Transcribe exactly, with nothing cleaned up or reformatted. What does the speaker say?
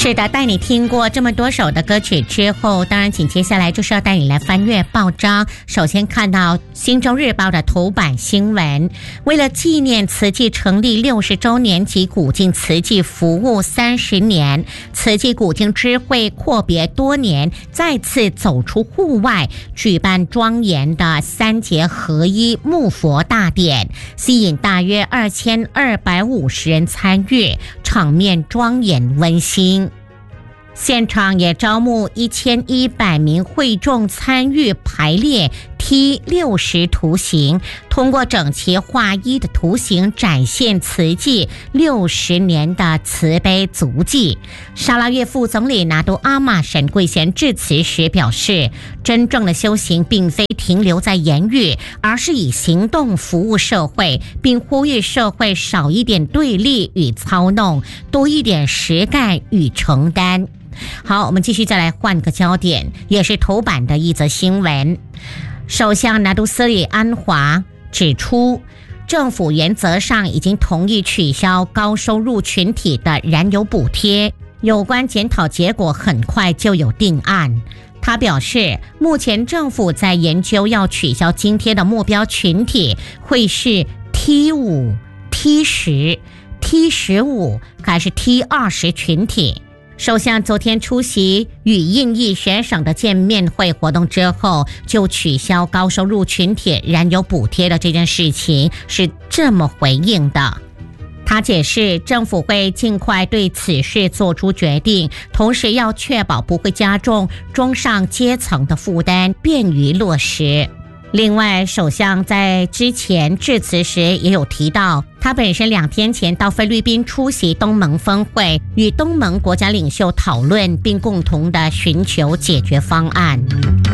是的，带你听过这么多首的歌曲之后，当然紧接下来就是要带你来翻阅报章。首先看到《新洲日报》的头版新闻，为了纪念慈济成立六十周年及古今慈济服务三十年，慈济古今支会阔别多年，再次走出户外，举办庄严的三节合一沐佛大典，吸引大约二千二百五十人参与，场面庄严温馨。现场也招募一千一百名会众参与排列 T 六十 图形，通过整齐划一的图形展现慈济六十年的慈悲足迹。沙拉越副总理拿督阿玛沈贵贤致辞时表示，真正的修行并非停留在言语，而是以行动服务社会，并呼吁社会少一点对立与操弄，多一点实干与承担。好，我们继续再来换个焦点，也是头版的一则新闻。首相拿督斯里安华指出，政府原则上已经同意取消高收入群体的燃油补贴，有关检讨结果很快就有定案。他表示，目前政府在研究要取消津贴的目标群体会是 T 五、T 十、T 十五还是 T 二十群体。首相昨天出席与印裔选省的见面会活动之后，就取消高收入群体燃油补贴的这件事情是这么回应的。他解释，政府会尽快对此事做出决定，同时要确保不会加重中上阶层的负担，便于落实。另外，首相在之前致辞时也有提到，他本身两天前到菲律宾出席东盟峰会，与东盟国家领袖讨论，并共同的寻求解决方案。